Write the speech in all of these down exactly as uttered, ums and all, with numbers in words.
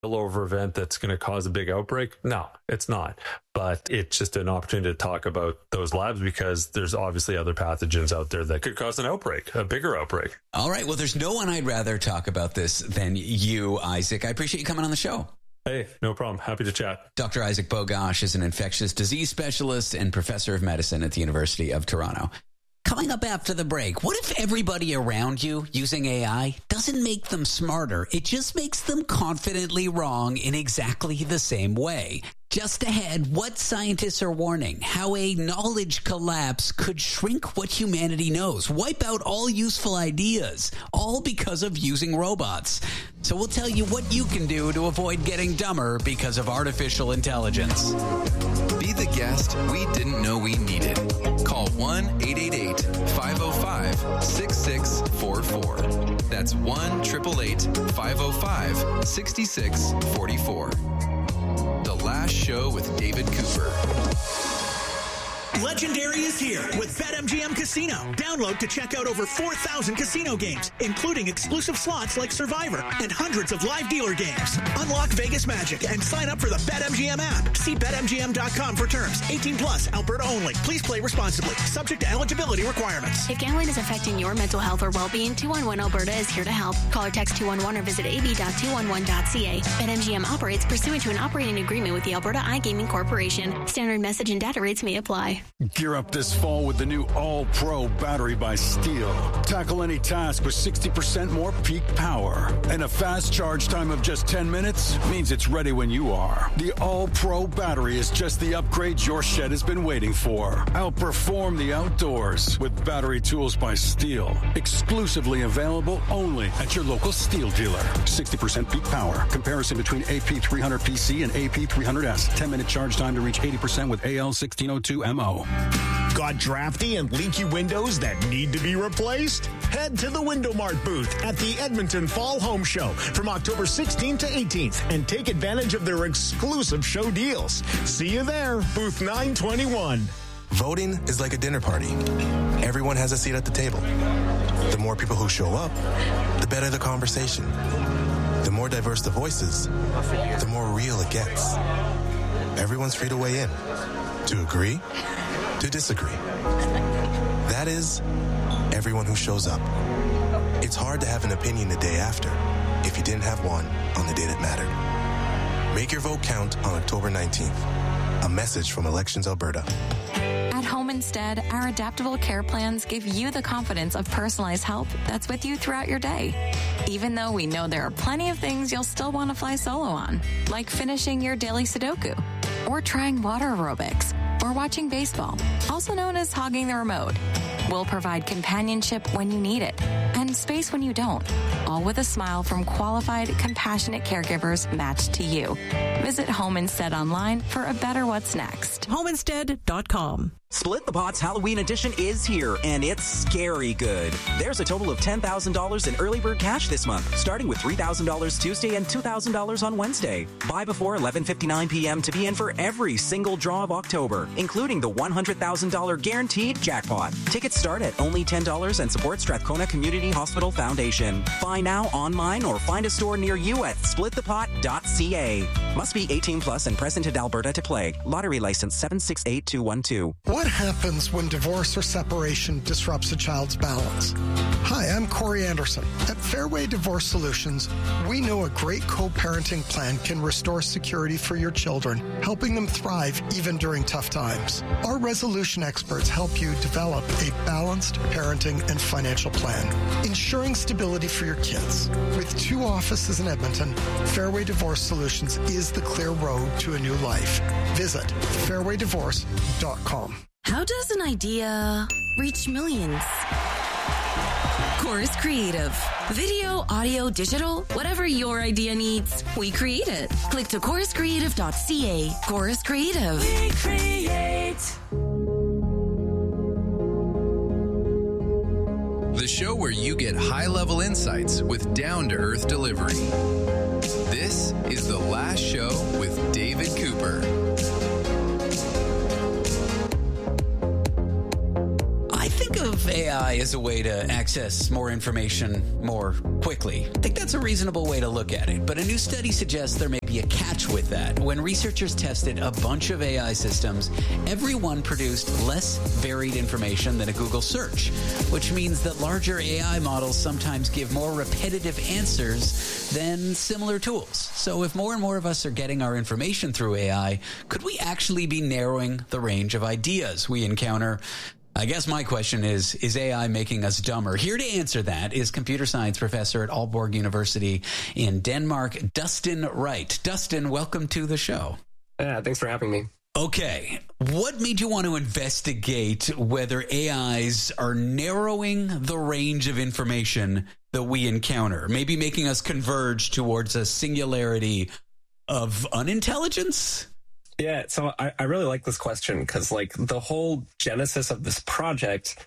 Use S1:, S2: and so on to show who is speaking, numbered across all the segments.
S1: spillover event that's going to cause a big outbreak? No, it's not. But it's just an opportunity to talk about those labs because there's obviously other pathogens out there that could cause an outbreak, a bigger outbreak.
S2: All right. Well, there's no one I'd rather talk about this than you, Isaac. I appreciate you coming on the show.
S1: Hey, no problem. Happy to chat.
S2: Doctor Isaac Bogosh is an infectious disease specialist and professor of medicine at the University of Toronto. Coming up after the break, what if everybody around you using A I doesn't make them smarter? It just makes them confidently wrong in exactly the same way. Just ahead, what scientists are warning, how a knowledge collapse could shrink what humanity knows, wipe out all useful ideas, all because of using robots. So we'll tell you what you can do to avoid getting dumber because of artificial intelligence.
S3: Be the guest we didn't know we needed. Call one eight eight eight, five oh five, six six four four. That's one eight eight eight, five oh five, six six four four. The Last Show with David Cooper.
S4: Legendary is here with BetMGM Casino. Download to check out over four thousand casino games, including exclusive slots like Survivor and hundreds of live dealer games. Unlock Vegas magic and sign up for the BetMGM app. See Bet M G M dot com for terms. eighteen plus, Alberta only. Please play responsibly. Subject to eligibility requirements.
S5: If gambling is affecting your mental health or well-being, two one one Alberta is here to help. Call or text two one one or visit a b dot two one one dot c a. BetMGM operates pursuant to an operating agreement with the Alberta iGaming Corporation. Standard message and data rates may apply.
S6: Gear up this fall with the new All-Pro battery by Steel. Tackle any task with sixty percent more peak power. And a fast charge time of just ten minutes means it's ready when you are. The All-Pro battery is just the upgrade your shed has been waiting for. Outperform the outdoors with battery tools by Steel. Exclusively available only at your local Steel dealer. sixty percent peak power. Comparison between A P three hundred P C and A P three hundred S. ten minute charge time to reach eighty percent with A L sixteen oh two M O.
S7: Got drafty and leaky windows that need to be replaced? Head to the Window Mart booth at the Edmonton Fall Home Show from October sixteenth to eighteenth and take advantage of their exclusive show deals. See you there, booth nine twenty-one.
S8: Voting is like a dinner party. Everyone has a seat at the table. The more people who show up, the better the conversation. The more diverse the voices, the more real it gets. Everyone's free to weigh in. To agree, to disagree. That is, everyone who shows up. It's hard to have an opinion the day after if you didn't have one on the day that mattered. Make your vote count on October nineteenth. A message from Elections Alberta.
S9: At Home Instead, our adaptable care plans give you the confidence of personalized help that's with you throughout your day. Even though we know there are plenty of things you'll still want to fly solo on, like finishing your daily Sudoku, or trying water aerobics, or watching baseball, also known as hogging the remote. We'll provide companionship when you need it, and space when you don't, all with a smile from qualified, compassionate caregivers matched to you. Visit Home Instead online for a better what's next.
S10: home instead dot com.
S11: Split the Pots Halloween edition is here, and it's scary good. There's a total of ten thousand dollars in early bird cash this month, starting with three thousand dollars Tuesday and two thousand dollars on Wednesday. Buy before eleven fifty-nine p.m. to be in for every single draw of October, including the one hundred thousand dollars guaranteed jackpot. Tickets start at only ten dollars and support Strathcona Community Hospital Foundation. Buy now online or find a store near you at split the pot dot c a. Must be eighteen plus and present in Alberta to play. Lottery license seven six eight two one two.
S12: What happens when divorce or separation disrupts a child's balance? Hi, I'm Corey Anderson. At Fairway Divorce Solutions, we know a great co-parenting plan can restore security for your children, helping them thrive even during tough times. Our resolution experts help you develop a balanced parenting and financial plan, ensuring stability for your kids. With two offices in Edmonton, Fairway Divorce Solutions is the clear road to a new life. Visit fairway divorce dot com.
S13: How does an idea reach millions? Chorus Creative. Video, audio, digital, whatever your idea needs, we create it. Click to chorus creative dot c a. Chorus Creative. We create.
S3: The show where you get high-level insights with down-to-earth delivery. This is The Last Show with David Cooper.
S2: Of A I as a way to access more information more quickly. I think that's a reasonable way to look at it. But a new study suggests there may be a catch with that. When researchers tested a bunch of A I systems, everyone produced less varied information than a Google search, which means that larger A I models sometimes give more repetitive answers than similar tools. So if more and more of us are getting our information through A I, could we actually be narrowing the range of ideas we encounter? I guess my question is, is A I making us dumber? Here to answer that is computer science professor at Aalborg University in Denmark, Dustin Wright. Dustin, welcome to the show.
S14: Yeah, thanks for having me.
S2: Okay, what made you want to investigate whether A Is are narrowing the range of information that we encounter, maybe making us converge towards a singularity of unintelligence?
S14: Yeah, so I, I really like this question because, like, the whole genesis of this project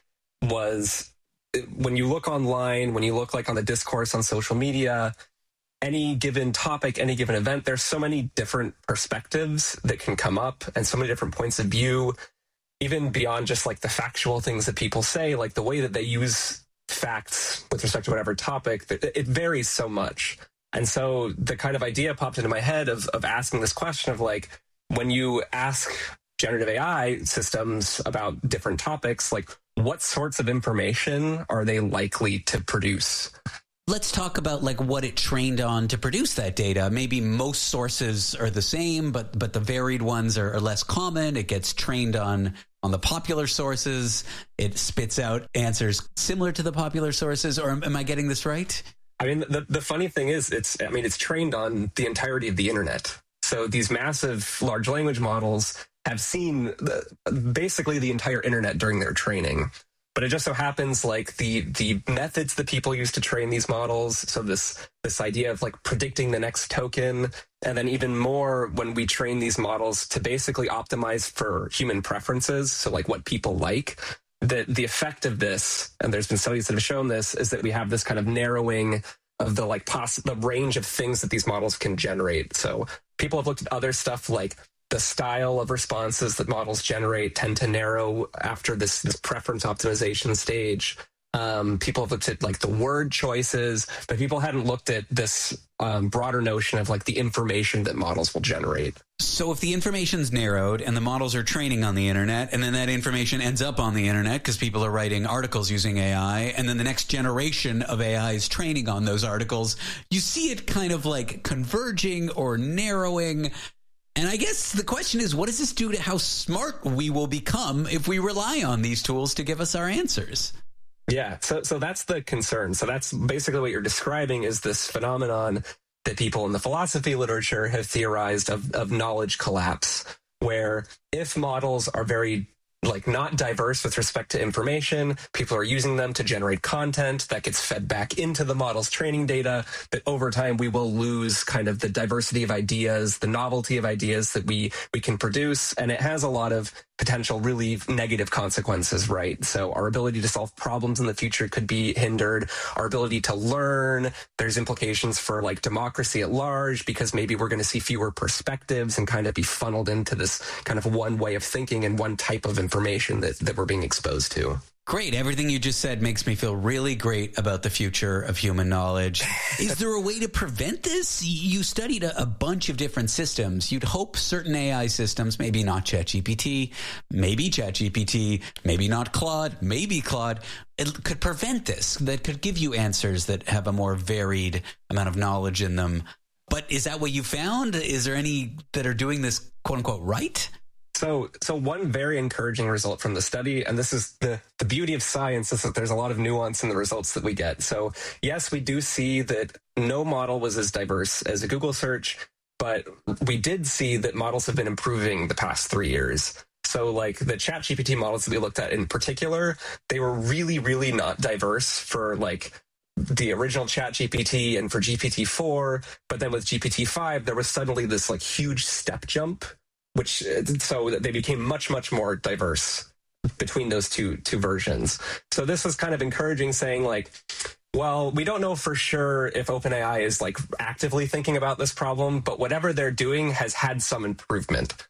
S14: was when you look online, when you look like on the discourse on social media, any given topic, any given event, there's so many different perspectives that can come up and so many different points of view, even beyond just like the factual things that people say, like the way that they use facts with respect to whatever topic, it varies so much. And so the kind of idea popped into my head of, of asking this question of like, when you ask generative A I systems about different topics, like what sorts of information are they likely to produce?
S2: Let's talk about like what it trained on to produce that data. Maybe most sources are the same, but but the varied ones are, are less common. It gets trained on on the popular sources. It spits out answers similar to the popular sources. Or am, am I getting this right?
S14: I mean, the, the funny thing is, it's I mean, it's trained on the entirety of the internet. So these massive large language models have seen the, basically the entire internet during their training. But it just so happens like the the methods that people use to train these models, so this this idea of like predicting the next token, and then even more when we train these models to basically optimize for human preferences, so like what people like, the, the effect of this, and there's been studies that have shown this, is that we have this kind of narrowing of the like poss- the range of things that these models can generate. So people have looked at other stuff like the style of responses that models generate tend to narrow after this, this preference optimization stage. Um, people have looked at like the word choices, but people hadn't looked at this um, broader notion of like the information that models will generate.
S2: So if the information's narrowed and the models are training on the internet, and then that information ends up on the internet because people are writing articles using A I, and then the next generation of A I is training on those articles, you see it kind of like converging or narrowing. And I guess the question is, what does this do to how smart we will become if we rely on these tools to give us our answers?
S14: Yeah, so so that's the concern. So that's basically what you're describing is this phenomenon that people in the philosophy literature have theorized of, of knowledge collapse, where if models are very like not diverse with respect to information, people are using them to generate content that gets fed back into the model's training data, that over time we will lose kind of the diversity of ideas, the novelty of ideas that we we can produce. And it has a lot of potential really negative consequences, right? So our ability to solve problems in the future could be hindered. Our ability to learn, there's implications for like democracy at large, because maybe we're going to see fewer perspectives and kind of be funneled into this kind of one way of thinking and one type of information that, that we're being exposed to.
S2: Great. Everything you just said makes me feel really great about the future of human knowledge. Is there a way to prevent this? You studied a, a bunch of different systems. You'd hope certain A I systems, maybe not ChatGPT, maybe ChatGPT, maybe not Claude, maybe Claude, it could prevent this, that could give you answers that have a more varied amount of knowledge in them. But is that what you found? Is there any that are doing this, quote unquote, right?
S14: So, so one very encouraging result from the study, and this is the, the beauty of science, is that there's a lot of nuance in the results that we get. So yes, we do see that no model was as diverse as a Google search, but we did see that models have been improving the past three years. So like the ChatGPT models that we looked at in particular, they were really, really not diverse for like the original ChatGPT and for G P T four. But then with G P T five, there was suddenly this like huge step jump, which so they became much, much more diverse between those two two versions. So this is kind of encouraging, saying like, well, we don't know for sure if OpenAI is like actively thinking about this problem, but whatever they're doing has had some improvement.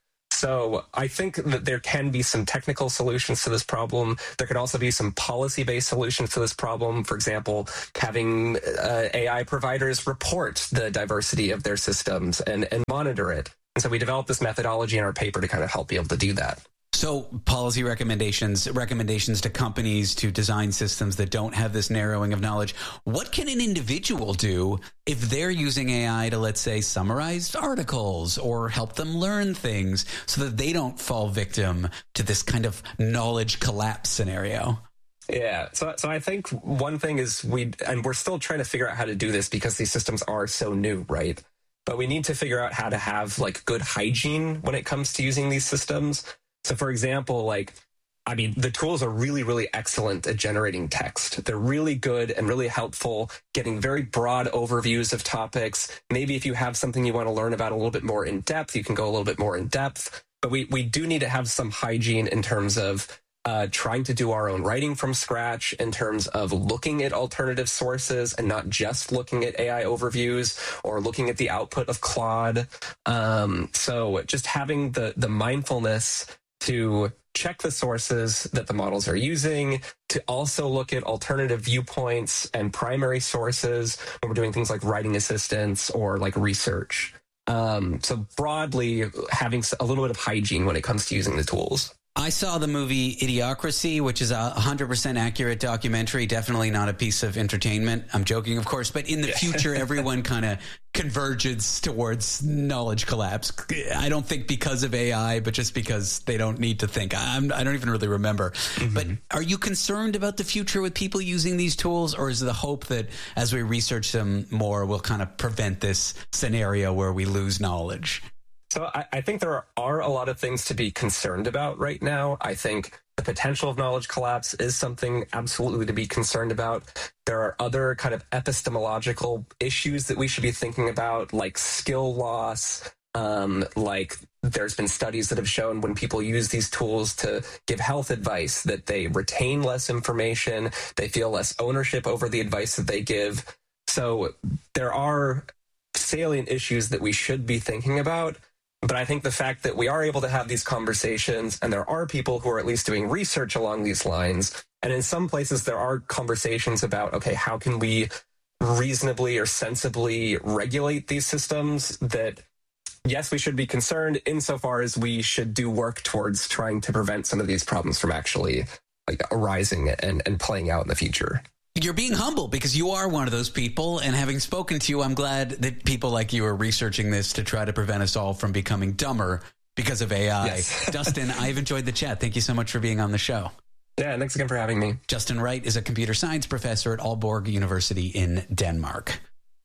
S14: So I think that there can be some technical solutions to this problem. There could also be some policy-based solutions to this problem. For example, having uh, A I providers report the diversity of their systems and, and monitor it. And so we developed this methodology in our paper to kind of help be able to do that.
S2: So policy recommendations, recommendations to companies to design systems that don't have this narrowing of knowledge. What can an individual do if they're using A I to, let's say, summarize articles or help them learn things so that they don't fall victim to this kind of knowledge collapse scenario?
S14: Yeah, so so I think one thing is we, and we're still trying to figure out how to do this because these systems are so new, right? But we need to figure out how to have like good hygiene when it comes to using these systems. So, for example, like, I mean, the tools are really, really excellent at generating text. They're really good and really helpful, getting very broad overviews of topics. Maybe if you have something you want to learn about a little bit more in depth, you can go a little bit more in depth. But we, we do need to have some hygiene in terms of uh, trying to do our own writing from scratch, in terms of looking at alternative sources and not just looking at A I overviews or looking at the output of Claude. Um, so just having the the mindfulness to check the sources that the models are using, to also look at alternative viewpoints and primary sources when we're doing things like writing assistance or like research. Um, so broadly, having a little bit of hygiene when it comes to using the tools.
S2: I saw the movie Idiocracy, which is a one hundred percent accurate documentary, definitely not a piece of entertainment. I'm joking, of course, but in the future, everyone kind of converges towards knowledge collapse. I don't think because of A I, but just because they don't need to think. I'm, I don't even really remember. Mm-hmm. But are you concerned about the future with people using these tools, or is the hope that as we research them more, we'll kind of prevent this scenario where we lose knowledge?
S14: So I, I think there are a lot of things to be concerned about right now. I think the potential of knowledge collapse is something absolutely to be concerned about. There are other kind of epistemological issues that we should be thinking about, like skill loss. Um, like there's been studies that have shown when people use these tools to give health advice that they retain less information, they feel less ownership over the advice that they give. So there are salient issues that we should be thinking about. But I think the fact that we are able to have these conversations, and there are people who are at least doing research along these lines, and in some places there are conversations about, okay, how can we reasonably or sensibly regulate these systems, that yes, we should be concerned insofar as we should do work towards trying to prevent some of these problems from actually like arising and, and playing out in the future.
S2: You're being humble because you are one of those people. And having spoken to you, I'm glad that people like you are researching this to try to prevent us all from becoming dumber because of A I. Yes. Dustin, I've enjoyed the chat. Thank you so much for being on the show.
S14: Yeah, thanks again for having me.
S2: Justin Wright is a computer science professor at Aalborg University in Denmark.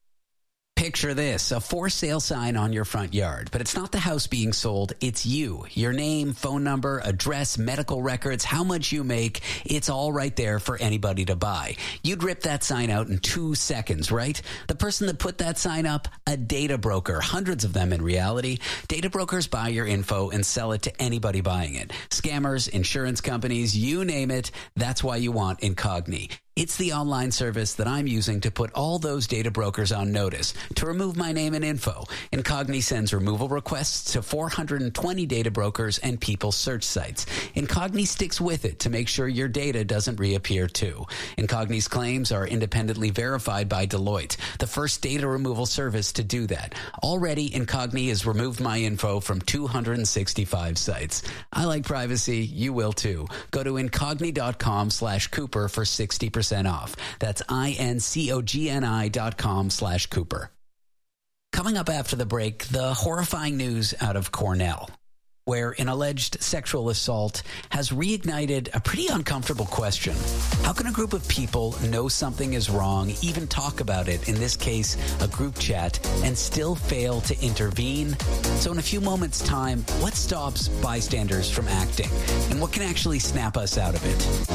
S2: Picture this, a for sale sign on your front yard, but it's not the house being sold, it's you. Your name, phone number, address, medical records, how much you make, it's all right there for anybody to buy. You'd rip that sign out in two seconds, right? The person that put that sign up, a data broker, hundreds of them in reality. Data brokers buy your info and sell it to anybody buying it. Scammers, insurance companies, you name it, that's why you want Incogni. It's the online service that I'm using to put all those data brokers on notice to remove my name and info. Incogni sends removal requests to four hundred twenty data brokers and people search sites. Incogni sticks with it to make sure your data doesn't reappear too. Incogni's claims are independently verified by Deloitte, the first data removal service to do that. Already, Incogni has removed my info from two hundred sixty-five sites. I like privacy. You will too. Go to incogni.com slash Cooper for sixty percent off. That's I-N-C-O-G-N-I dot com slash Cooper. Coming up after the break, the horrifying news out of Cornell, where an alleged sexual assault has reignited a pretty uncomfortable question. How can a group of people know something is wrong, even talk about it, in this case, a group chat, and still fail to intervene? So in a few moments' time, what stops bystanders from acting? And what can actually snap us out of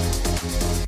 S2: it?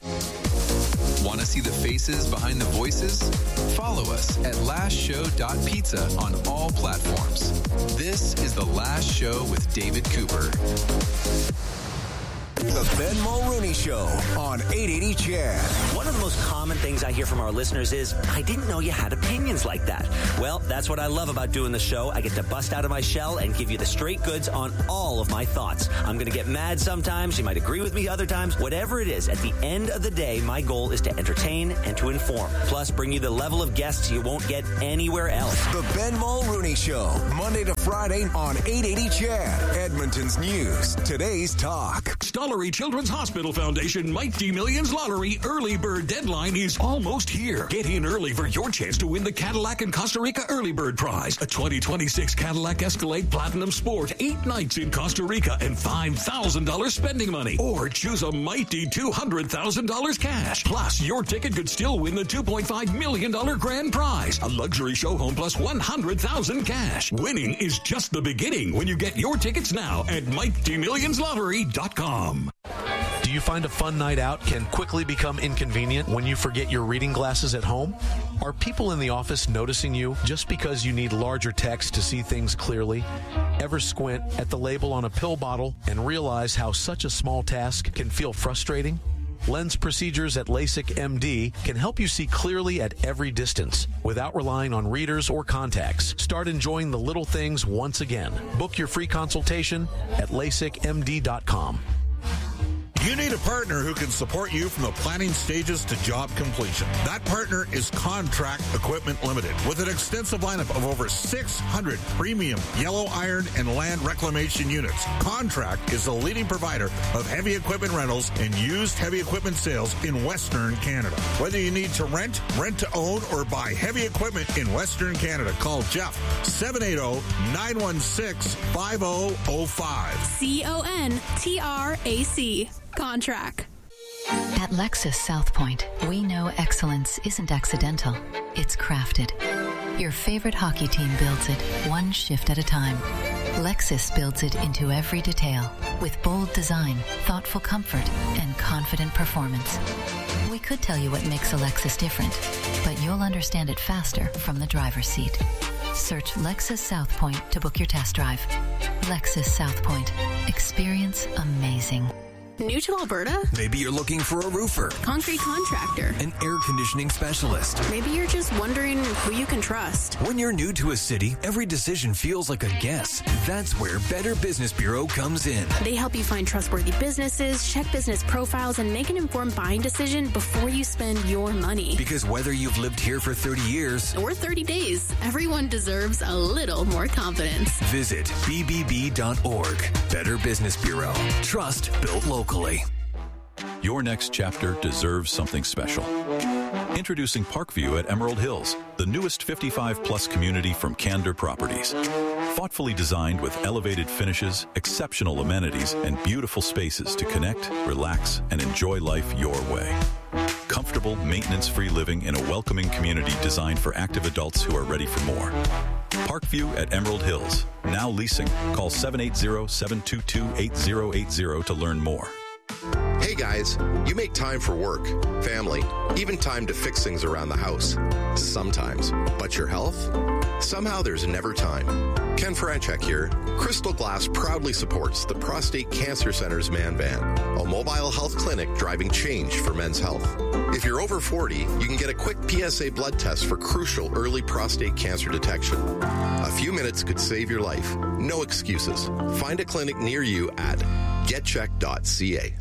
S3: Want to see the faces behind the voices? Follow us at last show dot pizza on all platforms. This is The Last Show with David Cooper.
S15: The Ben Mulrooney Show on eight eighty C H E D.
S16: One of the most common things I hear from our listeners is, I didn't know you had opinions like that. Well, that's what I love about doing the show. I get to bust out of my shell and give you the straight goods on all of my thoughts. I'm going to get mad sometimes. You might agree with me other times. Whatever it is, at the end of the day, my goal is to entertain and to inform. Plus, bring you the level of guests you won't get anywhere else.
S15: The Ben Mulrooney Show, Monday to Friday on eight eighty C H E D. Edmonton's news. Today's talk.
S17: Stollery Children's Hospital Foundation Mighty Millions Lottery early bird deadline is almost here. Get in early for your chance to win the Cadillac and Costa Rica Early Bird Prize, a twenty twenty-six Cadillac Escalade Platinum Sport, eight nights in Costa Rica, and five thousand dollars spending money. Or choose a mighty two hundred thousand dollars cash. Plus, your ticket could still win the two point five million dollars grand prize, a luxury show home plus one hundred thousand dollars cash. Winning is just the beginning when you get your tickets now at mighty millions lottery dot com.
S18: Do you find a fun night out can quickly become inconvenient when you forget your reading glasses at home? Are people in the office noticing you just because you need larger text to see things clearly? Ever squint at the label on a pill bottle and realize how such a small task can feel frustrating? Lens procedures at LASIK M D can help you see clearly at every distance without relying on readers or contacts. Start enjoying the little things once again. Book your free consultation at lasik m d dot com.
S19: You need a partner who can support you from the planning stages to job completion. That partner is Contract Equipment Limited, with an extensive lineup of over six hundred premium yellow iron and land reclamation units. Contract is the leading provider of heavy equipment rentals and used heavy equipment sales in Western Canada. Whether you need to rent, rent to own, or buy heavy equipment in Western Canada, call Jeff, seven eight zero, nine one six, five zero zero five.
S20: C O N T R A C. Contract.
S21: At Lexus South Point, we know excellence isn't accidental. It's crafted. Your favorite hockey team builds it, one shift at a time. Lexus builds it into every detail with bold design, thoughtful comfort, and confident performance. We could tell you what makes a Lexus different, but you'll understand it faster from the driver's seat. Search Lexus South Point to book your test drive. Lexus South Point. Experience amazing.
S20: New to Alberta?
S15: Maybe you're looking for a roofer,
S20: Concrete contractor,
S15: an air conditioning specialist.
S20: Maybe you're just wondering who you can trust.
S15: When you're new to a city, every decision feels like a guess. That's where Better Business Bureau comes in.
S20: They help you find trustworthy businesses, check business profiles, and make an informed buying decision before you spend your money.
S15: Because whether you've lived here for thirty years
S20: or thirty days, everyone deserves a little more confidence.
S15: Visit b b b dot org. Better Business Bureau. Trust built locally.
S22: Your next chapter deserves something special. Introducing Parkview at Emerald Hills, the newest fifty-five plus community from Candor Properties. Thoughtfully designed with elevated finishes, exceptional amenities, and beautiful spaces to connect, relax, and enjoy life your way. Comfortable, maintenance-free living in a welcoming community designed for active adults who are ready for more. Parkview at Emerald Hills. Now leasing. Call seven eight zero, seven two two, eight zero eight zero to learn more.
S23: Hey guys, you make time for work, family, even time to fix things around the house. Sometimes. But your health? Somehow there's never time. Ken Franchek here. Crystal Glass proudly supports the Prostate Cancer Center's Man Van, a mobile health clinic driving change for men's health. If you're over forty, you can get a quick P S A blood test for crucial early prostate cancer detection. A few minutes could save your life. No excuses. Find a clinic near you at get check dot c a.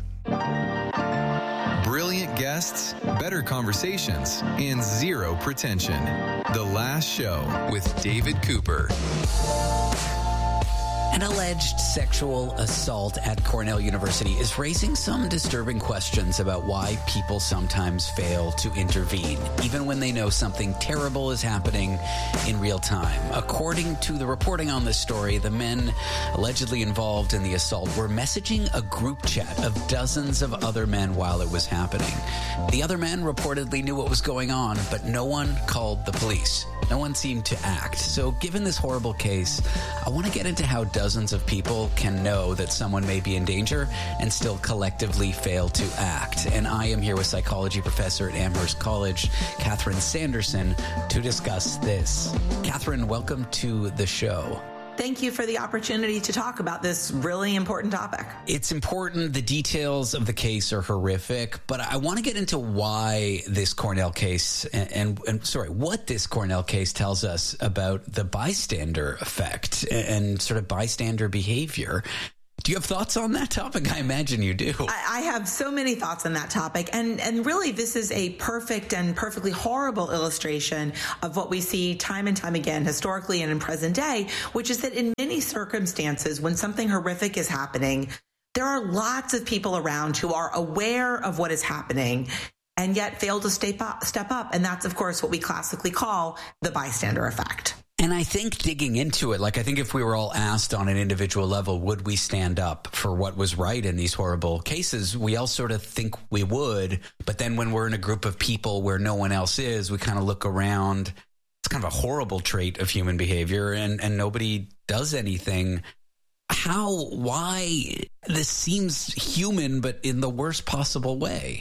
S3: Brilliant guests, better conversations, and zero pretension. The Last Show with David Cooper.
S2: An alleged sexual assault at Cornell University is raising some disturbing questions about why people sometimes fail to intervene, even when they know something terrible is happening in real time. According to the reporting on this story, the men allegedly involved in the assault were messaging a group chat of dozens of other men while it was happening. The other men reportedly knew what was going on, but no one called the police. No one seemed to act. So given this horrible case, I want to get into how dozens of people can know that someone may be in danger and still collectively fail to act. And I am here with psychology professor at Amherst College, Catherine Sanderson, to discuss this. Catherine, welcome to the show.
S1: Thank you for the opportunity to talk about this really important topic.
S2: It's important. The details of the case are horrific, but I want to get into why this Cornell case and, and, and sorry, what this Cornell case tells us about the bystander effect and, and sort of bystander behavior. Do you have thoughts on that topic? I imagine you do.
S1: I, I have so many thoughts on that topic. And, and really, this is a perfect and perfectly horrible illustration of what we see time and time again, historically and in present day, which is that in many circumstances, when something horrific is happening, there are lots of people around who are aware of what is happening and yet fail to step up, step up. And that's, of course, what we classically call the bystander effect.
S2: And I think digging into it, like I think if we were all asked on an individual level, would we stand up for what was right in these horrible cases? We all sort of think we would. But then when we're in a group of people where no one else is, we kind of look around. It's kind of a horrible trait of human behavior, and, and nobody does anything. How, why? This seems human, but in the worst possible way.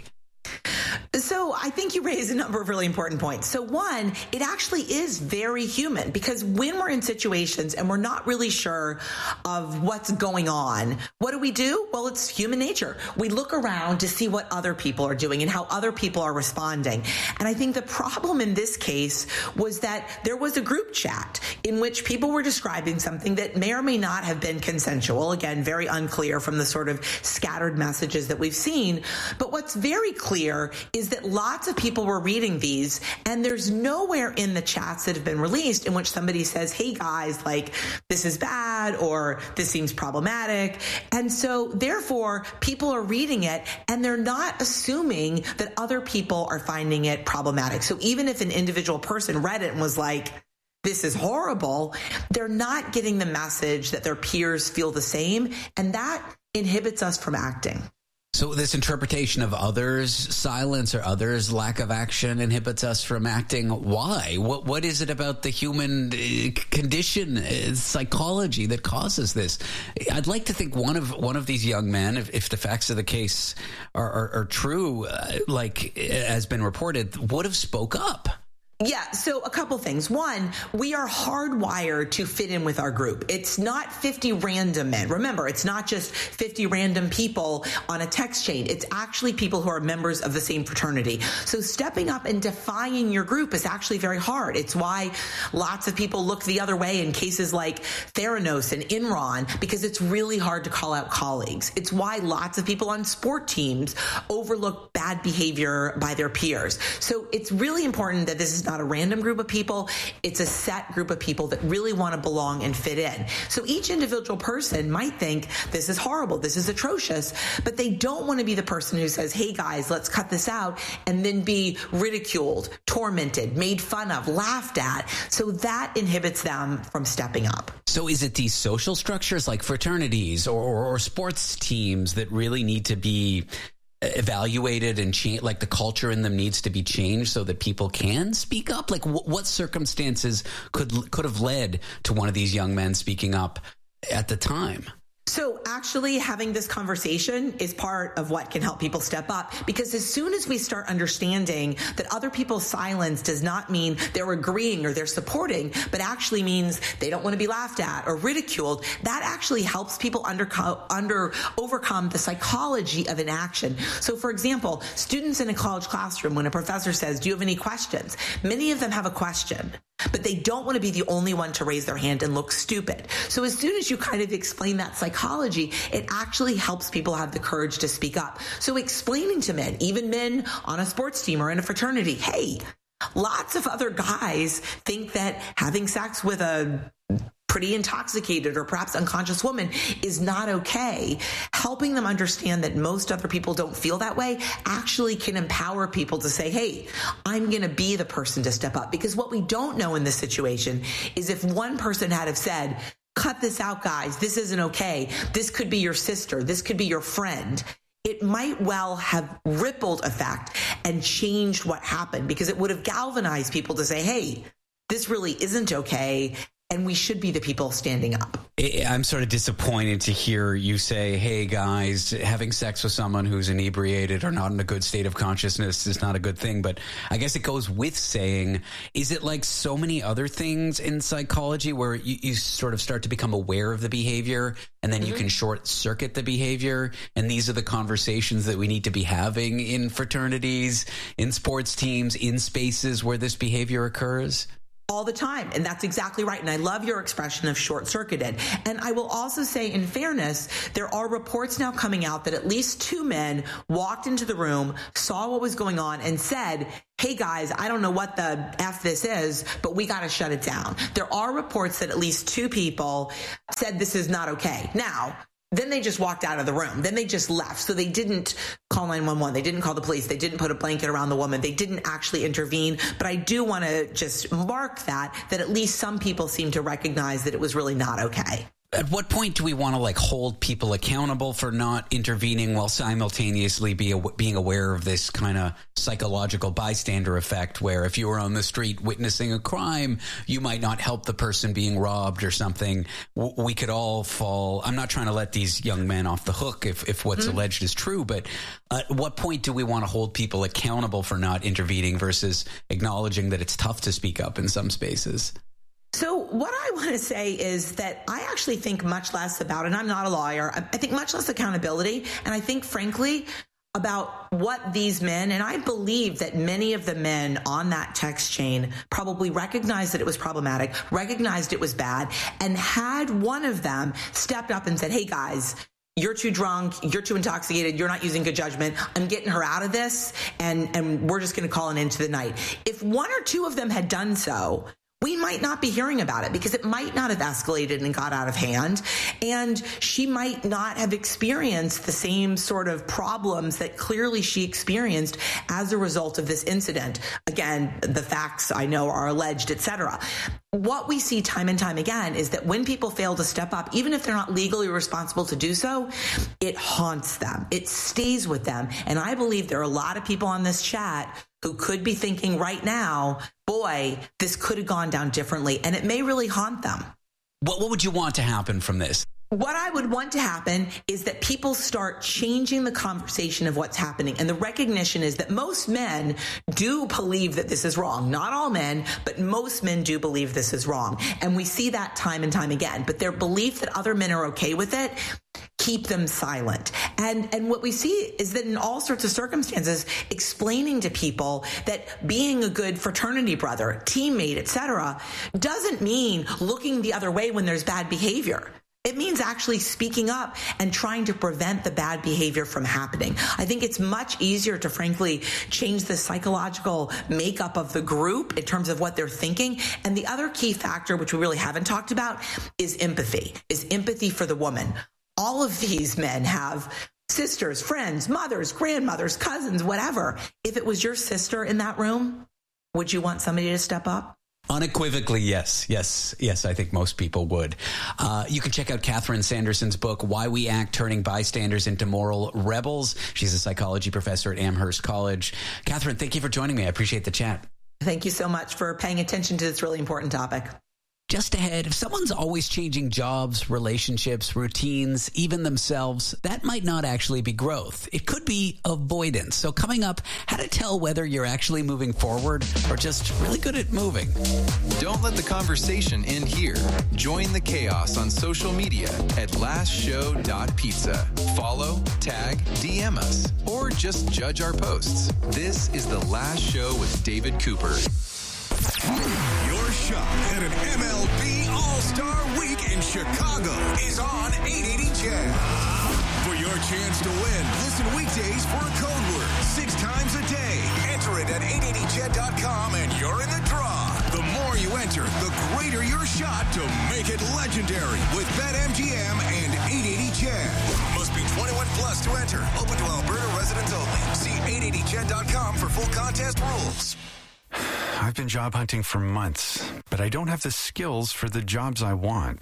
S1: So I think you raise a number of really important points. So one, it actually is very human, because when we're in situations and we're not really sure of what's going on, what do we do? Well, it's human nature. We look around to see what other people are doing and how other people are responding. And I think the problem in this case was that there was a group chat in which people were describing something that may or may not have been consensual. Again, very unclear from the sort of scattered messages that we've seen. But what's very clear is that lots of people were reading these, and there's nowhere in the chats that have been released in which somebody says, hey guys, like this is bad or this seems problematic. And so therefore people are reading it and they're not assuming that other people are finding it problematic. So even if an individual person read it and was like, this is horrible, they're not getting the message that their peers feel the same. And that inhibits us from acting.
S2: So this interpretation of others' silence or others' lack of action inhibits us from acting. Why? What What is it about the human condition, psychology, that causes this? I'd like to think one of one of these young men, if, if the facts of the case are, are, are true, uh, like has been reported, would have spoke up.
S1: Yeah, so a couple things. One, we are hardwired to fit in with our group. It's not fifty random men. Remember, it's not just fifty random people on a text chain. It's actually people who are members of the same fraternity. So stepping up and defying your group is actually very hard. It's why lots of people look the other way in cases like Theranos and Enron, because it's really hard to call out colleagues. It's why lots of people on sport teams overlook bad behavior by their peers. So it's really important that this is not a random group of people. It's a set group of people that really want to belong and fit in. So each individual person might think this is horrible, this is atrocious, but they don't want to be the person who says, hey guys, let's cut this out, and then be ridiculed, tormented, made fun of, laughed at. So that inhibits them from stepping up.
S2: So is it these social structures like fraternities or, or, or sports teams that really need to be evaluated and change, like the culture in them needs to be changed so that people can speak up? Like w- what circumstances could could have led to one of these young men speaking up at the time?
S1: So actually having this conversation is part of what can help people step up, because as soon as we start understanding that other people's silence does not mean they're agreeing or they're supporting, but actually means they don't want to be laughed at or ridiculed, that actually helps people under, under overcome the psychology of inaction. So for example, students in a college classroom, when a professor says, do you have any questions? Many of them have a question, but they don't want to be the only one to raise their hand and look stupid. So as soon as you kind of explain that psychology, it actually helps people have the courage to speak up. So explaining to men, even men on a sports team or in a fraternity, hey, lots of other guys think that having sex with a pretty intoxicated or perhaps unconscious woman is not okay. Helping them understand that most other people don't feel that way actually can empower people to say, hey, I'm going to be the person to step up. Because what we don't know in this situation is if one person had have said, cut this out, guys, this isn't okay, this could be your sister, this could be your friend, it might well have rippled effect and changed what happened, because it would have galvanized people to say, hey, this really isn't okay, and we should be the people standing up.
S2: I'm sort of disappointed to hear you say, hey, guys, having sex with someone who's inebriated or not in a good state of consciousness is not a good thing. But I guess it goes with saying, is it like so many other things in psychology where you, you sort of start to become aware of the behavior and then mm-hmm. you can short circuit the behavior? And these are the conversations that we need to be having in fraternities, in sports teams, in spaces where this behavior occurs?
S1: All the time. And that's exactly right. And I love your expression of short-circuited. And I will also say, in fairness, there are reports now coming out that at least two men walked into the room, saw what was going on, and said, hey, guys, I don't know what the F this is, but we got to shut it down. There are reports that at least two people said this is not okay. Now, then they just walked out of the room. Then they just left. So they didn't call nine one one. They didn't call the police. They didn't put a blanket around the woman. They didn't actually intervene. But I do want to just mark that, that at least some people seem to recognize that it was really not okay.
S2: At what point do we want to like hold people accountable for not intervening while simultaneously be a, being aware of this kind of psychological bystander effect where if you were on the street witnessing a crime, you might not help the person being robbed or something. W- we could all fall. I'm not trying to let these young men off the hook if, if what's mm-hmm. alleged is true, but at what point do we want to hold people accountable for not intervening versus acknowledging that it's tough to speak up in some spaces?
S1: So what I want to say is that I actually think much less about, and I'm not a lawyer, I think much less accountability. And I think, frankly, about what these men, and I believe that many of the men on that text chain probably recognized that it was problematic, recognized it was bad, and had one of them stepped up and said, hey, guys, you're too drunk, you're too intoxicated, you're not using good judgment, I'm getting her out of this, and, and we're just going to call an end to the night. If one or two of them had done so, we might not be hearing about it because it might not have escalated and got out of hand. And she might not have experienced the same sort of problems that clearly she experienced as a result of this incident. Again, the facts I know are alleged, et cetera. What we see time and time again is that when people fail to step up, even if they're not legally responsible to do so, it haunts them. It stays with them. And I believe there are a lot of people on this chat who could be thinking right now, boy, this could have gone down differently, and it may really haunt them.
S2: What, what would you want to happen from this?
S1: What I would want to happen is that people start changing the conversation of what's happening. And the recognition is that most men do believe that this is wrong. Not all men, but most men do believe this is wrong. And we see that time and time again. But their belief that other men are okay with it keep them silent. And and what we see is that in all sorts of circumstances, explaining to people that being a good fraternity brother, teammate, et cetera, doesn't mean looking the other way when there's bad behavior. It means actually speaking up and trying to prevent the bad behavior from happening. I think it's much easier to, frankly, change the psychological makeup of the group in terms of what they're thinking. And the other key factor, which we really haven't talked about, is empathy, is empathy for the woman. All of these men have sisters, friends, mothers, grandmothers, cousins, whatever. If it was your sister in that room, would you want somebody to step up?
S2: Unequivocally, yes. Yes. Yes, I think most people would. Uh, you can check out Catherine Sanderson's book, Why We Act, Turning Bystanders into Moral Rebels. She's a psychology professor at Amherst College. Catherine, thank you for joining me. I appreciate the chat.
S1: Thank you so much for paying attention to this really important topic.
S2: Just ahead, if someone's always changing jobs, relationships, routines, even themselves, that might not actually be growth. It could be avoidance. So coming up, how to tell whether you're actually moving forward or just really good at moving.
S3: Don't let the conversation end here. Join the chaos on social media at last show dot pizza. Follow, tag, D M us, or just judge our posts. This is The Last Show with David Cooper.
S15: Your shot at an M L B All-Star Week in Chicago is on eight eighty C H E D. For your chance to win, listen weekdays for a code word six times a day. Enter it at eight eighty C H E D dot com and you're in the draw. The more you enter, the greater your shot to make it legendary with BetMGM and eight eighty C H E D. Must be twenty-one plus to enter. Open to Alberta residents only. See eight eighty C H E D dot com for full contest rules.
S4: I've been job hunting for months. but I don't have the skills for the jobs I want.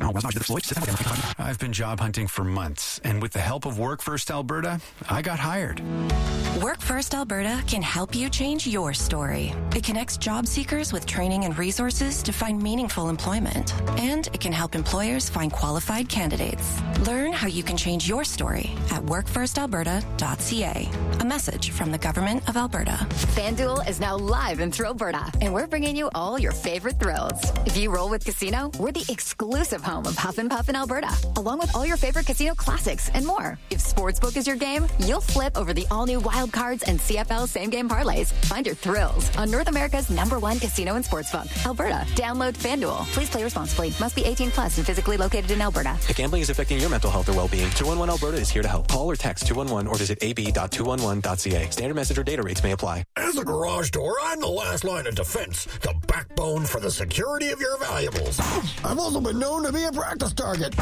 S4: I've been job hunting for months, and with the help of Work First Alberta, I got hired.
S5: Work First Alberta can help you change your story. It connects job seekers with training and resources to find meaningful employment. And it can help employers find qualified candidates. Learn how you can change your story at work first alberta dot c a. A message from the Government of Alberta.
S6: FanDuel is now live in Thrillberta, and we're bringing you all your favorite thrills. If you roll with Casino, we're the exclusive home of Huff and Puff in Alberta, along with all your favorite casino classics and more. If Sportsbook is your game, you'll flip over the all-new Wild Cards and C F L same-game parlays. Find your thrills on North America's number one casino and sportsbook, Alberta. Download FanDuel. Please play responsibly. Must be eighteen plus and physically located in Alberta.
S11: If gambling is affecting your mental health or well-being, two one one Alberta is here to help. Call or text two one one or visit a b dot two one one dot c a. Standard message or data rates may apply.
S24: As a garage door, I'm the last line of defense, the backbone for the security of your valuables. I've also been known to be a practice target.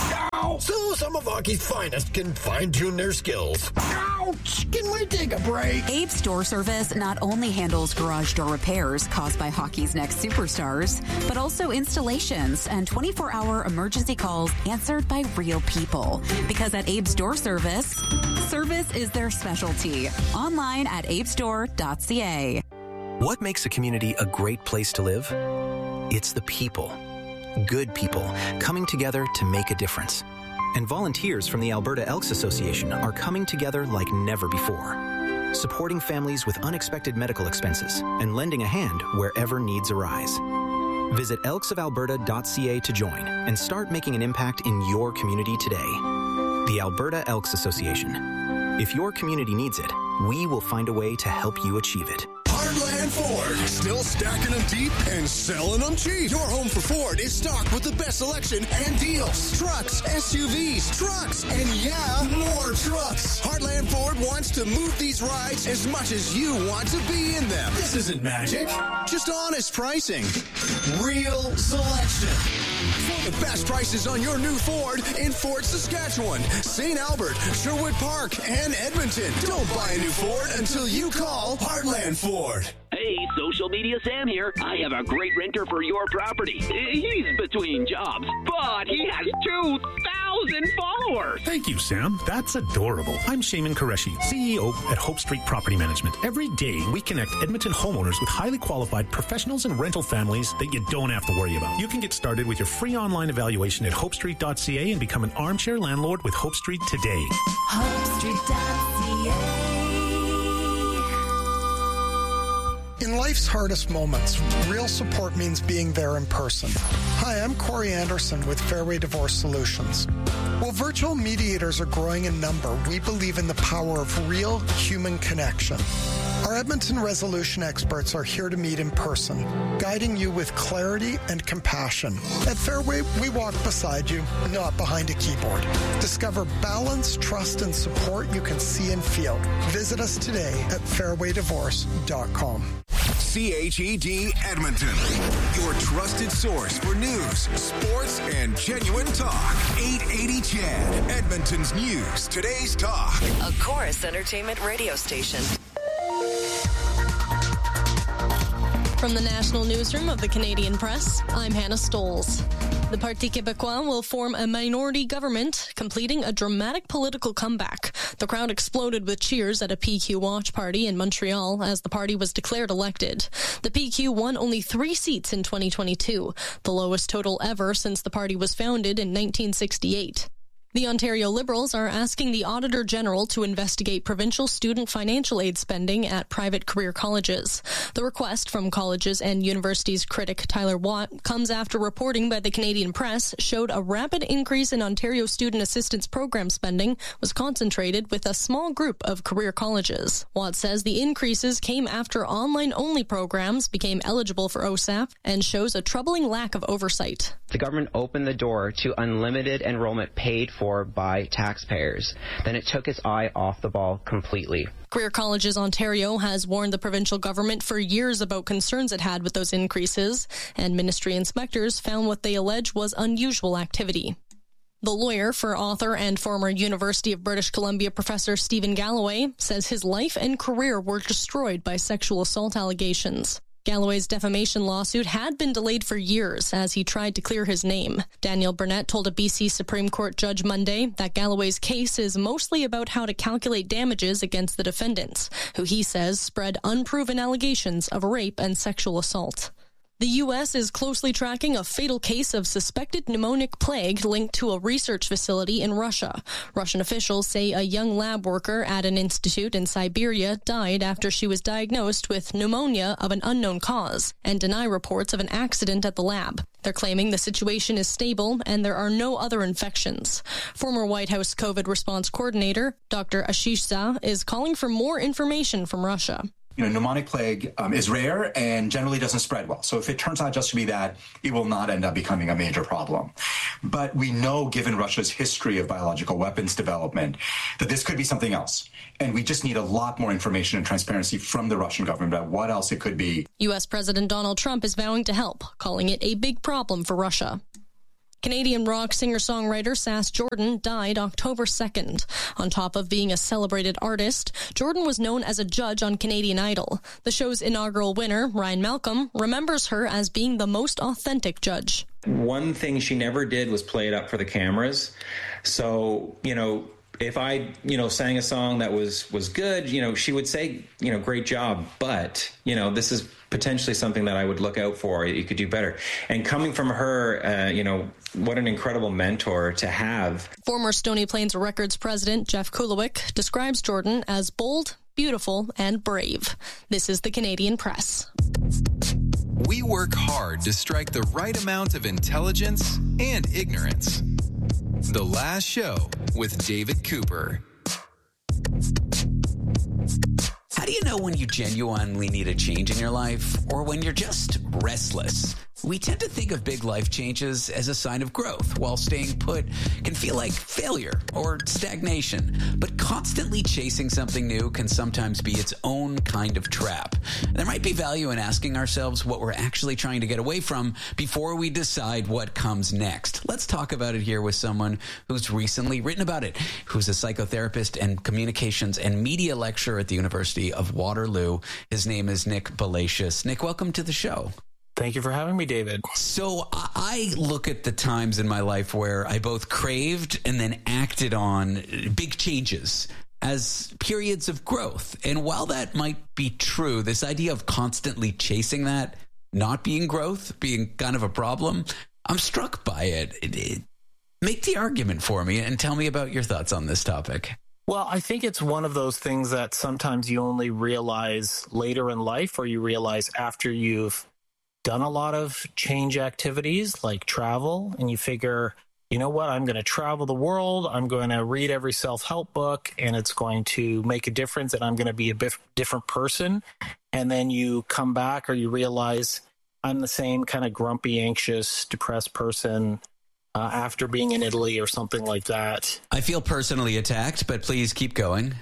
S24: So some of Hockey's finest can fine-tune their skills. Ouch! Can we take a break?
S25: Abe's Door Service not only handles garage door repairs caused by hockey's next superstars, but also installations and twenty-four hour emergency calls answered by real people. Because at Abe's Door Service, service is their specialty. Online at abes door dot c a.
S11: What makes a community a great place to live? It's the people. Good people coming together to make a difference. And volunteers from the Alberta Elks Association are coming together like never before, supporting families with unexpected medical expenses and lending a hand wherever needs arise. Visit elks of alberta dot c a to join and start making an impact in your community today. The Alberta Elks Association. If your community needs it, we will find a way to help you achieve it.
S15: Heartland Ford, still stacking them deep and selling them cheap. Your home for Ford is stocked with the best selection and deals. Trucks, S U Vs, trucks, and yeah, more trucks. Heartland Ford wants to move these rides as much as you want to be in them. This isn't magic, just honest pricing. Real selection. For the best prices on your new Ford in Fort Saskatchewan, Saint Albert, Sherwood Park, and Edmonton. Don't buy a new Ford until you call Heartland Ford.
S26: Hey, social media Sam here. I have a great renter for your property. He's between jobs, but he has two thousand followers.
S27: Thank you, Sam. That's adorable. I'm Shaman Qureshi, C E O at Hope Street Property Management. Every day, we connect Edmonton homeowners with highly qualified professionals and rental families that you don't have to worry about. You can get started with your free online evaluation at hope street dot c a and become an armchair landlord with Hope Street today.
S13: hope street dot c a.
S12: In life's hardest moments, real support means being there in person. Hi, I'm Corey Anderson with Fairway Divorce Solutions. While virtual mediators are growing in number, we believe in the power of real human connection. Our Edmonton resolution experts are here to meet in person, guiding you with clarity and compassion. At Fairway, we walk beside you, not behind a keyboard. Discover balance, trust, and support you can see and feel. Visit us today at fairway divorce dot com.
S15: C H E D Edmonton, your trusted source for news, sports, and genuine talk. eight eighty C H E D, Edmonton's news, today's talk.
S28: A Chorus Entertainment radio station.
S29: From the National Newsroom of the Canadian Press, I'm Hannah Stoles. The Parti Québécois will form a minority government, completing a dramatic political comeback. The crowd exploded with cheers at a P Q watch party in Montreal as the party was declared elected. The P Q won only three seats in twenty twenty-two, the lowest total ever since the party was founded in nineteen sixty-eight. The Ontario Liberals are asking the Auditor General to investigate provincial student financial aid spending at private career colleges. The request from colleges and universities critic Tyler Watt comes after reporting by the Canadian Press showed a rapid increase in Ontario student assistance program spending was concentrated with a small group of career colleges. Watt says the increases came after online-only programs became eligible for O S A P and shows a troubling lack of oversight.
S30: The government opened the door to unlimited enrollment paid for for by taxpayers. Then it took its eye off the ball completely.
S29: Career Colleges Ontario has warned the provincial government for years about concerns it had with those increases, and ministry inspectors found what they allege was unusual activity. The lawyer for author and former University of British Columbia professor Stephen Galloway says his life and career were destroyed by sexual assault allegations. Galloway's defamation lawsuit had been delayed for years as he tried to clear his name. Daniel Burnett told a B C Supreme Court judge Monday that Galloway's case is mostly about how to calculate damages against the defendants, who he says spread unproven allegations of rape and sexual assault. The U S is closely tracking a fatal case of suspected pneumonic plague linked to a research facility in Russia. Russian officials say a young lab worker at an institute in Siberia died after she was diagnosed with pneumonia of an unknown cause and deny reports of an accident at the lab. They're claiming the situation is stable and there are no other infections. Former White House COVID response coordinator, Doctor Ashish Jha, is calling for more information from Russia.
S7: You know, pneumonic plague um, is rare and generally doesn't spread well. So if it turns out just to be that, it will not end up becoming a major problem. But we know, given Russia's history of biological weapons development, that this could be something else. And we just need a lot more information and transparency from the Russian government about what else it could be.
S29: U S President Donald Trump is vowing to help, calling it a big problem for Russia. Canadian rock singer-songwriter Sass Jordan died October second. On top of being a celebrated artist, Jordan was known as a judge on Canadian Idol. The show's inaugural winner, Ryan Malcolm, remembers her as being the most authentic judge.
S8: One thing she never did was play it up for the cameras. So, you know, if I, you know, sang a song that was was good, you know, she would say, you know, great job, but, you know, this is potentially something that I would look out for. You could do better. And coming from her, uh, you know, what an incredible mentor to have.
S29: Former Stony Plains Records president Jeff Kulowick describes Jordan as bold, beautiful, and brave. This is the Canadian Press.
S3: We work hard to strike the right amount of intelligence and ignorance. The Last Show with David Cooper.
S2: How do you know when you genuinely need a change in your life or when you're just restless? We tend to think of big life changes as a sign of growth, while staying put can feel like failure or stagnation. But constantly chasing something new can sometimes be its own kind of trap. There might be value in asking ourselves what we're actually trying to get away from before we decide what comes next. Let's talk about it here with someone who's recently written about it, who's a psychotherapist and communications and media lecturer at the University of Waterloo. His name is Nick Balacius. Nick, welcome to the show.
S9: Thank you for having me, David.
S2: So I look at the times in my life where I both craved and then acted on big changes as periods of growth. And while that might be true, this idea of constantly chasing that, not being growth, being kind of a problem, I'm struck by it. it, it make the argument for me and tell me about your thoughts on this topic.
S9: Well, I think it's one of those things that sometimes you only realize later in life, or you realize after you've done a lot of change activities like travel, and you figure, you know what, I'm going to travel the world, I'm going to read every self-help book, and it's going to make a difference, and I'm going to be a bit different person. And then you come back, or you realize I'm the same kind of grumpy, anxious, depressed person uh, after being in Italy or something like that.
S2: I feel personally attacked, but please keep going.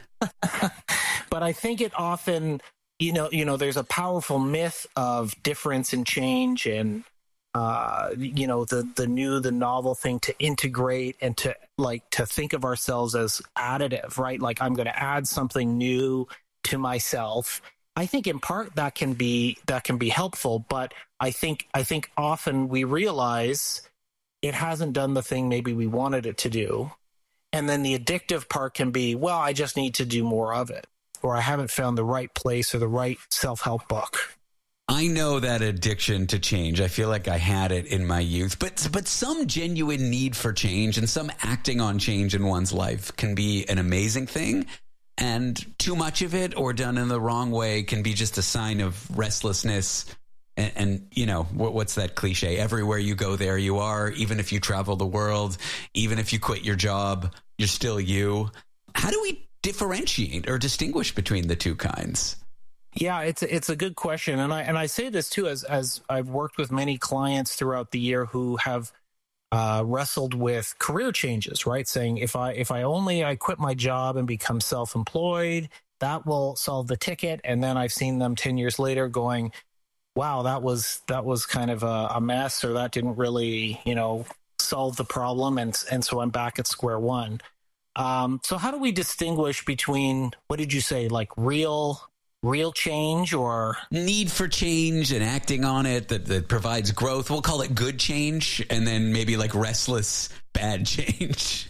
S9: But I think it often... You know, you know, there's a powerful myth of difference and change, and uh, you know, the the new, the novel thing to integrate and to like to think of ourselves as additive, right? Like I'm going to add something new to myself. I think in part that can be that can be helpful, but I think I think often we realize it hasn't done the thing maybe we wanted it to do, and then the addictive part can be, well, I just need to do more of it, or I haven't found the right place or the right self-help book.
S2: I know that addiction to change. I feel like I had it in my youth, but but some genuine need for change and some acting on change in one's life can be an amazing thing. And too much of it or done in the wrong way can be just a sign of restlessness. And, and you know, what, what's that cliche? Everywhere you go, there you are. Even if you travel the world, even if you quit your job, you're still you. How do we differentiate or distinguish between the two kinds?
S9: Yeah, it's a, it's a good question, and I and I say this too as as I've worked with many clients throughout the year who have uh, wrestled with career changes, right? Saying if I if I only I quit my job and become self-employed, that will solve the ticket. And then I've seen them ten years later going, "Wow, that was that was kind of a, a mess, or that didn't really, you know, solve the problem," and and so I'm back at square one. Um, so how do we distinguish between, what did you say, like real real change or
S2: need for change and acting on it that, that provides growth. We'll call it good change, and then maybe like restless bad change.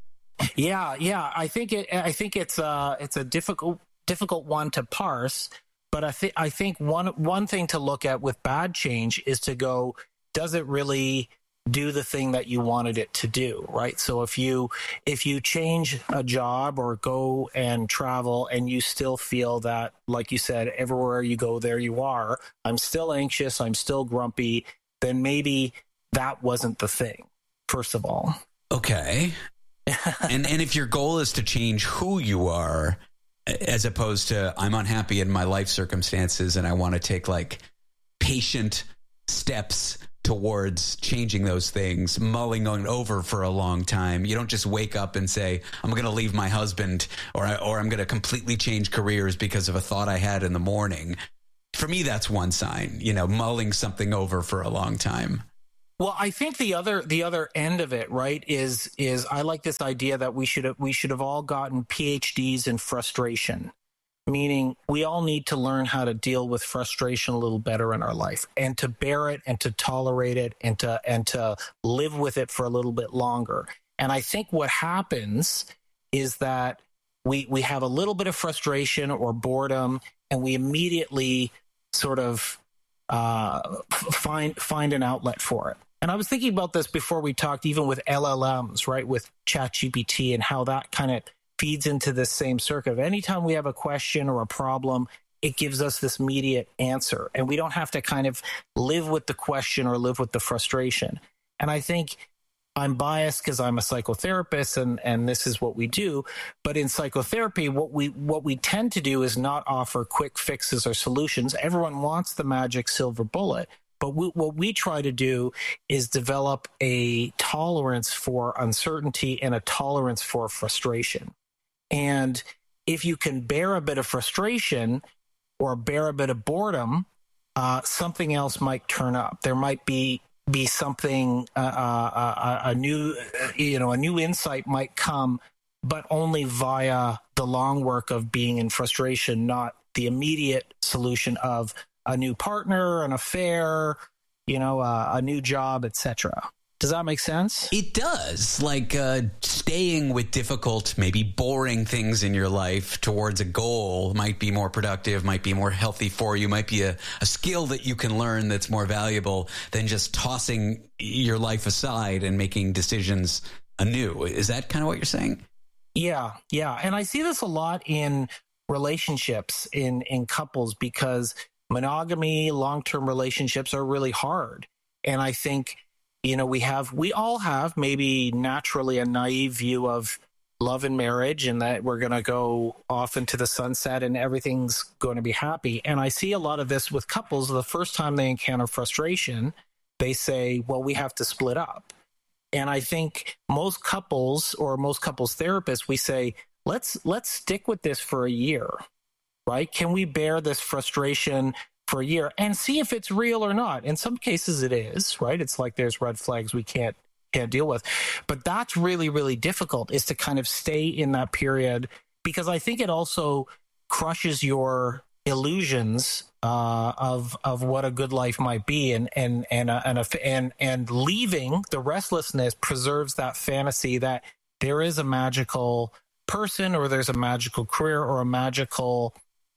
S9: Yeah, yeah. I think it. I think it's uh it's a difficult difficult one to parse. But I think I think one one thing to look at with bad change is to go, does it really do the thing that you wanted it to do, right? So if you if you change a job or go and travel and you still feel that, like you said, everywhere you go, there you are, I'm still anxious, I'm still grumpy, then maybe that wasn't the thing, first of all.
S2: Okay. and and if your goal is to change who you are, as opposed to I'm unhappy in my life circumstances and I want to take like patient steps towards changing those things, mulling on over for a long time. You don't just wake up and say, I'm going to leave my husband or, or I'm going to completely change careers because of a thought I had in the morning. For me, that's one sign, you know, mulling something over for a long time.
S9: Well, I think the other the other end of it, right, is is I like this idea that we should have, we should have all gotten P H Ds in frustration. Meaning we all need to learn how to deal with frustration a little better in our life and to bear it and to tolerate it and to and to live with it for a little bit longer. And I think what happens is that we we have a little bit of frustration or boredom and we immediately sort of uh, find find an outlet for it. And I was thinking about this before we talked, even with L L Ms, right, with ChatGPT and how that kind of feeds into this same circuit. Anytime we have a question or a problem, it gives us this immediate answer. And we don't have to kind of live with the question or live with the frustration. And I think I'm biased because I'm a psychotherapist and, and this is what we do. But in psychotherapy, what we what we tend to do is not offer quick fixes or solutions. Everyone wants the magic silver bullet. But we, what we try to do is develop a tolerance for uncertainty and a tolerance for frustration. And if you can bear a bit of frustration or bear a bit of boredom, uh, something else might turn up. There might be be something, uh, uh, a, a new, uh, you know, a new insight might come, but only via the long work of being in frustration, not the immediate solution of a new partner, an affair, you know, uh, a new job, et cetera. Does that make sense?
S2: It does. Like uh, staying with difficult, maybe boring things in your life towards a goal might be more productive, might be more healthy for you, might be a, a skill that you can learn that's more valuable than just tossing your life aside and making decisions anew. Is that kind of what you're saying?
S9: Yeah, yeah. And I see this a lot in relationships, in, in couples, because monogamy, long-term relationships are really hard. And I think You know, we have, we all have maybe naturally a naive view of love and marriage and that we're going to go off into the sunset and everything's going to be happy. And I see a lot of this with couples. The first time they encounter frustration, they say, well, we have to split up. And I think most couples or most couples therapists, we say, let's, let's stick with this for a year, right? Can we bear this frustration for a year and see if it's real or not? In some cases it is, right? It's like there's red flags we can't can't deal with. But that's really, really difficult, is to kind of stay in that period, because I think it also crushes your illusions uh, of of what a good life might be, and and and uh, and, a, and and leaving the restlessness preserves that fantasy that there is a magical person or there's a magical career or a magical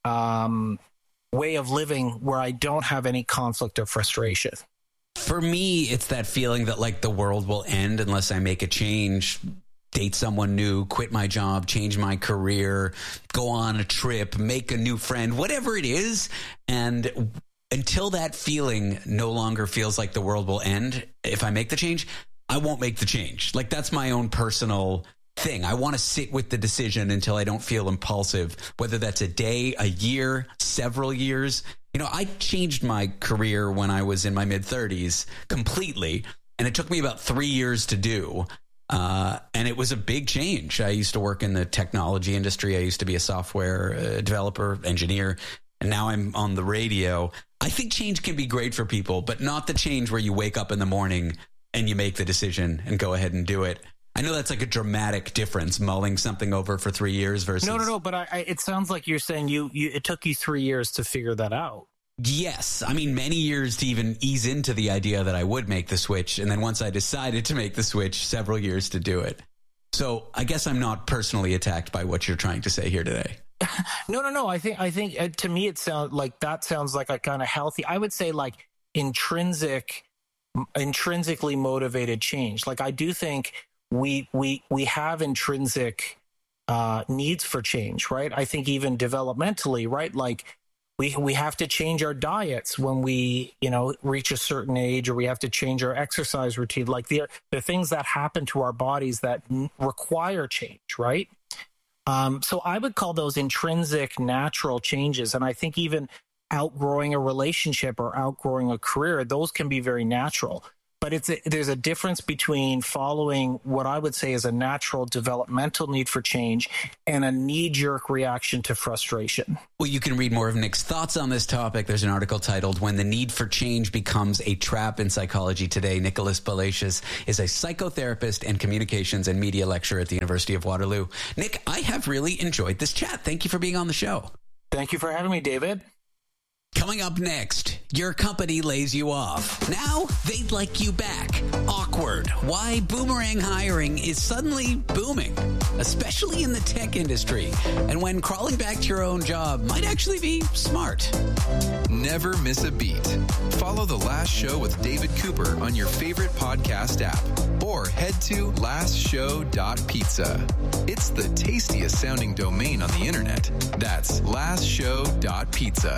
S9: um way of living where I don't have any conflict or frustration.
S2: For me, it's that feeling that like the world will end unless I make a change, date someone new, quit my job, change my career, go on a trip, make a new friend, whatever it is. And until that feeling no longer feels like the world will end, if I make the change, I won't make the change. Like that's my own personal thing. I want to sit with the decision until I don't feel impulsive, whether that's a day, a year, several years. You know, I changed my career when I was in my mid thirties completely, and it took me about three years to do. Uh, and it was a big change. I used to work in the technology industry. I used to be a software uh, developer, engineer, and now I'm on the radio. I think change can be great for people, but not the change where you wake up in the morning and you make the decision and go ahead and do it. I know that's like a dramatic difference, mulling something over for three years versus...
S9: No, no, no, but I, I, it sounds like you're saying you, you it took you three years to figure that out.
S2: Yes. I mean, many years to even ease into the idea that I would make the switch. And then once I decided to make the switch, several years to do it. So I guess I'm not personally attacked by what you're trying to say here today.
S9: No, no, no. I think, I think uh, to me, it sounds like that sounds like a kind of healthy, I would say like intrinsic, intrinsically motivated change. Like I do think we, we, we have intrinsic uh, needs for change, right? I think even developmentally, right? Like we, we have to change our diets when we, you know, reach a certain age, or we have to change our exercise routine. Like the, the things that happen to our bodies that n- require change, right? Um, so I would call those intrinsic natural changes. And I think even outgrowing a relationship or outgrowing a career, those can be very natural. But it's a, there's a difference between following what I would say is a natural developmental need for change and a knee-jerk reaction to frustration.
S2: Well, you can read more of Nick's thoughts on this topic. There's an article titled When the Need for Change Becomes a Trap in Psychology Today. Nicholas Palacios is a psychotherapist and communications and media lecturer at the University of Waterloo. Nick, I have really enjoyed this chat. Thank you for being on the show.
S9: Thank you for having me, David.
S2: Coming up next, your company lays you off. Now they'd like you back. Awkward. Why boomerang hiring is suddenly booming, especially in the tech industry, and when crawling back to your own job might actually be smart.
S3: Never miss a beat. Follow The Last Show with David Cooper on your favorite podcast app, or head to last show dot pizza. It's the tastiest sounding domain on the internet. That's last show dot pizza.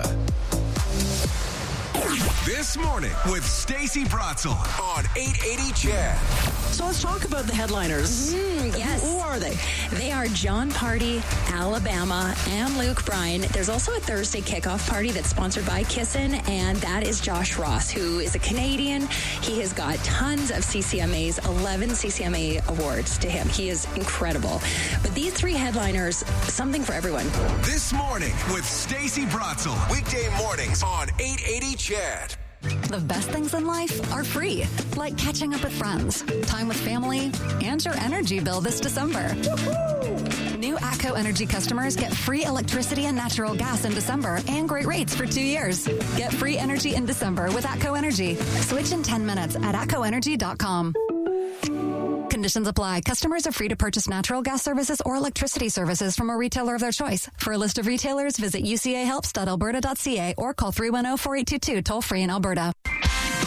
S15: This morning with Stacey Bratzel on eight eighty C H E D.
S10: So let's talk about the headliners.
S14: Mm, yes.
S10: Who are they?
S14: They are John Party, Alabama, and Luke Bryan. There's also a Thursday kickoff party that's sponsored by Kissin', and that is Josh Ross, who is a Canadian. He has got tons of C C M As, eleven C C M A awards to him. He is incredible. But these three headliners, something for everyone.
S15: This morning with Stacey Bratzel. Weekday mornings on eight eighty C H E D.
S6: The best things in life are free, like catching up with friends, time with family, and your energy bill this December. Woo-hoo! New ATCO Energy customers get free electricity and natural gas in December and great rates for two years. Get free energy in December with ATCO Energy. Switch in ten minutes at atco energy dot com. Conditions apply. Customers are free to purchase natural gas services or electricity services from a retailer of their choice. For a list of retailers, visit u c a helps dot alberta dot c a or call three one zero, four eight two two toll free in Alberta.